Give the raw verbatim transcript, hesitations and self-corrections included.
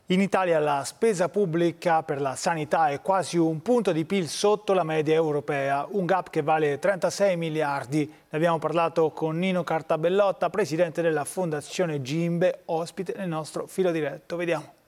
In Italia la spesa pubblica per la sanità è quasi un punto di P I L sotto la media europea, un gap che vale trentasei miliardi. Ne abbiamo parlato con Nino Cartabellotta, presidente della Fondazione Gimbe, ospite nel nostro filo diretto. Vediamo.